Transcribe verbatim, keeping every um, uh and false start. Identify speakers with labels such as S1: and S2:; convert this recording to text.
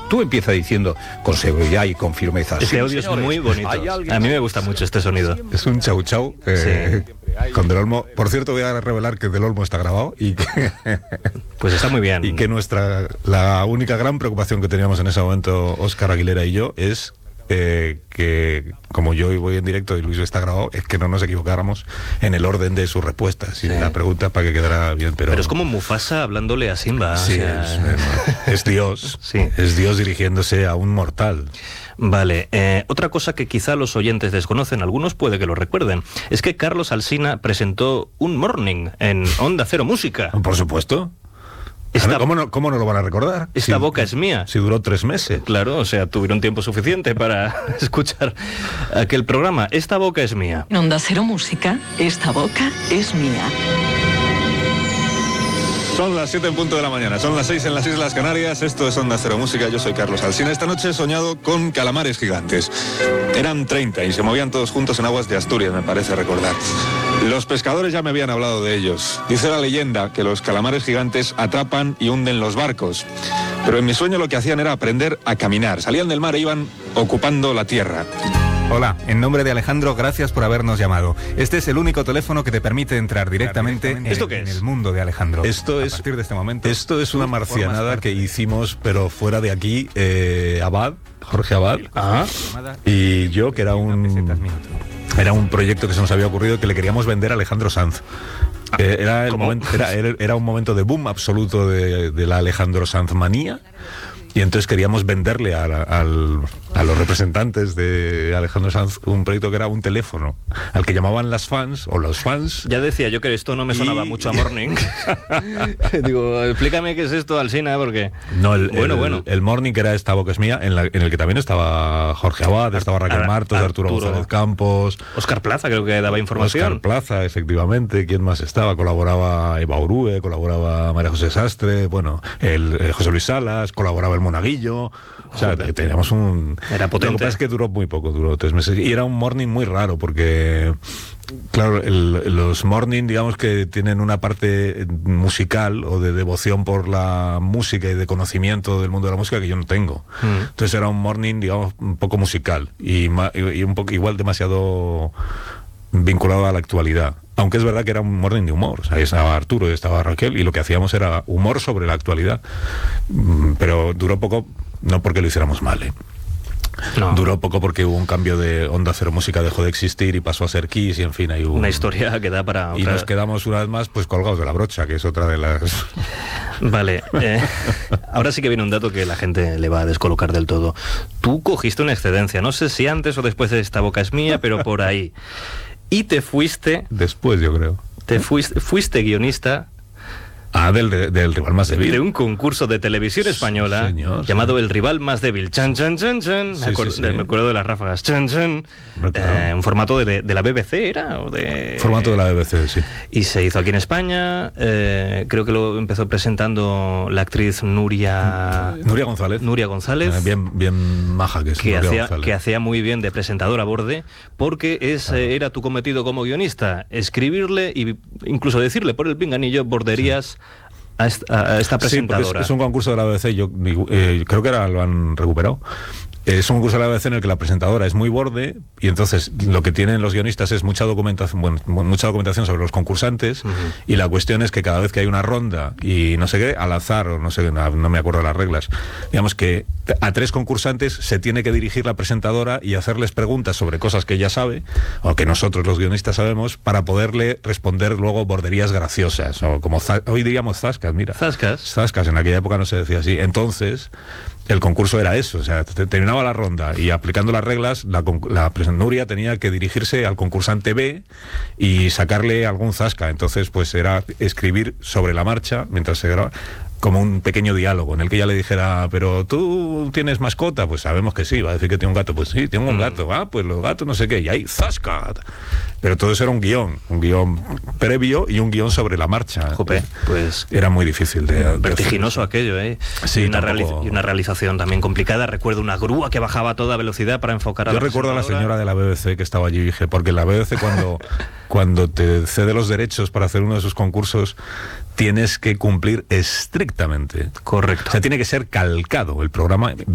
S1: tú empiezas diciendo con seguridad y con firmeza.
S2: Este
S1: sí,
S2: audio
S1: señores,
S2: es muy bonito. A mí me gusta mucho este sonido.
S3: Es un chau chau eh, sí. Con Del Olmo. Por cierto, voy a revelar que Del Olmo está grabado y que
S2: pues está muy bien.
S3: Y que nuestra la única gran preocupación que teníamos en ese momento, Óscar Aguilera y yo, es eh, que como yo voy en directo y Luis está grabado, es que no nos equivocáramos en el orden de sus respuestas y sí. de la pregunta para que quedara bien. Pero,
S2: pero es como Mufasa hablándole a Simba.
S3: Sí,
S2: o sea...
S3: es, es Dios. Sí. Es Dios dirigiéndose a un mortal.
S2: Vale, eh, otra cosa que quizá los oyentes desconocen, algunos puede que lo recuerden, es que Carlos Alsina presentó un morning en Onda Cero Música.
S3: Por supuesto. Esta, ¿Cómo, no, ¿Cómo no lo van a recordar?
S2: Esta
S3: si,
S2: boca es mía.
S3: Si duró tres meses.
S2: Claro, o sea, tuvieron tiempo suficiente para escuchar aquel programa. Esta boca es mía.
S4: En Onda Cero Música, esta boca es mía.
S3: Son las siete en punto de la mañana, son las seis en las Islas Canarias, esto es Onda Cero Música, yo soy Carlos Alsina. Esta noche he soñado con calamares gigantes. Eran treinta y se movían todos juntos en aguas de Asturias, me parece recordar. Los pescadores ya me habían hablado de ellos. Dice la leyenda que los calamares gigantes atrapan y hunden los barcos. Pero en mi sueño lo que hacían era aprender a caminar. Salían del mar e iban ocupando la tierra.
S5: Hola, en nombre de Alejandro, gracias por habernos llamado. Este es el único teléfono que te permite entrar directamente, directamente
S2: ¿Esto qué
S5: en
S2: es?
S5: el mundo de Alejandro.
S3: Esto es,
S5: a partir de este momento,
S3: esto es una marcianada que hicimos, pero fuera de aquí, eh, Abad, Jorge Abad,
S2: ah.
S3: y yo, que era un, era un proyecto que se nos había ocurrido que le queríamos vender a Alejandro Sanz. Eh, era, el momento, era, era un momento de boom absoluto de, de la Alejandro Sanz manía. Y entonces queríamos venderle a, a, a los representantes de Alejandro Sanz un proyecto que era un teléfono al que llamaban las fans o los fans.
S2: Ya decía yo que esto no me sonaba y... mucho a Morning. Digo, explícame qué es esto, Alsina, porque...
S3: No, el,
S2: bueno,
S3: el,
S2: bueno.
S3: el Morning, que era Esta Boca es Mía, en, la, en el que también estaba Jorge Abad, estaba Raquel Ar Martos, Arturo, Arturo González Campos...
S2: Óscar Plaza creo que daba información.
S3: Óscar Plaza, efectivamente. ¿Quién más estaba? Colaboraba Eva Urue, colaboraba María José Sastre, bueno, el, el José Luis Salas, colaboraba el Monaguillo, o sea, Joder. teníamos un...
S2: Era potente.
S3: Lo que pasa es que duró muy poco, duró tres meses, y era un morning muy raro, porque, claro, el, los morning, digamos que tienen una parte musical, o de devoción por la música y de conocimiento del mundo de la música que yo no tengo. Mm. Entonces era un morning, digamos, un poco musical, y, y un poco igual demasiado vinculado a la actualidad. Aunque es verdad que era un morning de humor, o sea, estaba Arturo y estaba Raquel, y lo que hacíamos era humor sobre la actualidad. Pero duró poco, no porque lo hiciéramos mal, ¿eh? No. Duró poco porque hubo un cambio de Onda Cero Música, dejó de existir y pasó a ser Kiss, y en fin, hay un...
S2: una historia que da para otra...
S3: Y nos quedamos una vez más pues colgados de la brocha, que es otra de las...
S2: Vale, eh, ahora sí que viene un dato que la gente le va a descolocar del todo. Tú cogiste una excedencia, no sé si antes o después de Esta Boca es Mía, pero por ahí. Y te fuiste...
S3: Después, yo creo.
S2: Te fuiste, fuiste guionista...
S3: Ah, del, del rival más débil.
S2: De un concurso de televisión española,
S3: señor,
S2: llamado
S3: sí.
S2: El rival más débil. Chan, chan, chan, chan.
S3: Sí,
S2: me, acuerdo,
S3: sí, sí.
S2: me acuerdo de las ráfagas. Chan, chan. Eh, un formato de, de la B B C, ¿era? ¿O de...
S3: Formato de la B B C, sí.
S2: Y se hizo aquí en España. Eh, creo que lo empezó presentando la actriz Nuria...
S3: Nuria González.
S2: Nuria González.
S3: Eh, bien, bien maja que es.
S2: Que
S3: Nuria
S2: hacía,
S3: González.
S2: que hacía muy bien de presentadora a borde, porque ese claro. era tu cometido como guionista. Escribirle e incluso decirle por el pinganillo borderías... Sí. A esta, a esta presentadora.
S3: Sí, es, es un concurso de la B B C, yo eh, creo que ahora lo han recuperado. Es un concurso de la B B C en el que la presentadora es muy borde, y entonces lo que tienen los guionistas es mucha documentación, bueno, mucha documentación sobre los concursantes, uh-huh. y la cuestión es que cada vez que hay una ronda y no sé qué, al azar, o no sé, no, no me acuerdo las reglas, digamos que a tres concursantes se tiene que dirigir la presentadora y hacerles preguntas sobre cosas que ella sabe, o que nosotros los guionistas sabemos, para poderle responder luego borderías graciosas, o como hoy diríamos zascas, mira.
S2: Zascas.
S3: Zascas, en aquella época no se decía así. Entonces, el concurso era eso, o sea, terminaba la ronda y aplicando las reglas, la, la Nuria tenía que dirigirse al concursante B y sacarle algún zasca. Entonces, pues era escribir sobre la marcha, mientras se graba, como un pequeño diálogo en el que ella le dijera, pero tú tienes mascota, pues sabemos que sí, va a decir que tiene un gato, pues sí, tengo un gato, ah, pues los gatos no sé qué, y ahí, zasca. Pero todo eso era un guión, un guión previo y un guión sobre la marcha.
S2: Jope, pues
S3: era muy difícil de, de
S2: vertiginoso hacer aquello, ¿eh?
S3: Sí,
S2: y, una
S3: tampoco...
S2: y una realización también complicada. Recuerdo una grúa que bajaba a toda velocidad para enfocar a
S3: Yo
S2: la
S3: recuerdo a la señora de la B B C que estaba allí, dije, porque la B B C cuando, cuando te cede los derechos para hacer uno de sus concursos, tienes que cumplir estrictamente.
S2: Correcto.
S3: O sea, tiene que ser calcado el programa.